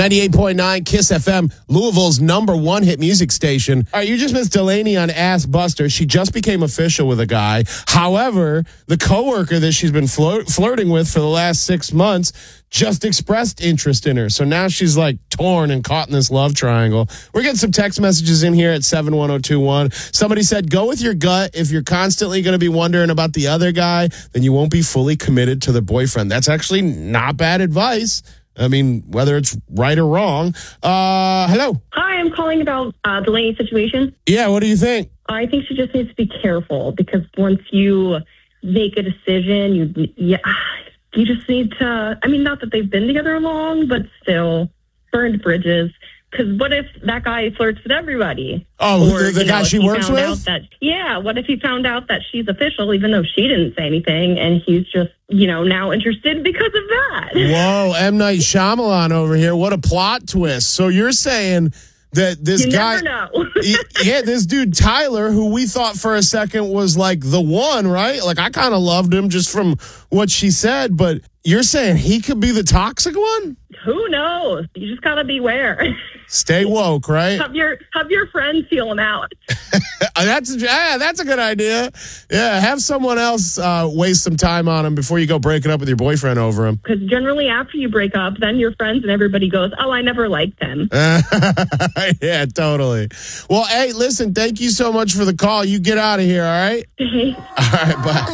98.9 KISS FM, Louisville's #1 hit music station. All right, you just missed Delaney on Ass Buster. She just became official with a guy. However, the coworker that she's been flirting with for the last 6 months just expressed interest in her. So now she's like torn and caught in this love triangle. We're getting some text messages in here at 71021. Somebody said, go with your gut. If you're constantly going to be wondering about the other guy, then you won't be fully committed to the boyfriend. That's actually not bad advice. I mean, whether it's right or wrong. Hello. Hi, I'm calling about Delaney's situation. Yeah, what do you think? I think she just needs to be careful because once you make a decision, you just need to, I mean, not that they've been together long, but still burned bridges. Because what if that guy flirts with everybody? Oh, or, the guy she works with? What if he found out that she's official, even though she didn't say anything, and he's just, now interested because of that? Whoa, M. Night Shyamalan over here. What a plot twist. So you're saying that this guy... You never know. Yeah, this dude, Tyler, who we thought for a second was like the one, right? Like, I kind of loved him just from what she said, but you're saying he could be the toxic one? Who knows? You just gotta beware. Stay woke, right? Have your friends feel him out. That's a good idea. Yeah, have someone else waste some time on him before you go breaking up with your boyfriend over him. Because generally after you break up, then your friends and everybody goes, oh, I never liked him. Yeah, totally. Well, hey, listen, thank you so much for the call. You get out of here, all right? Okay. All right, bye.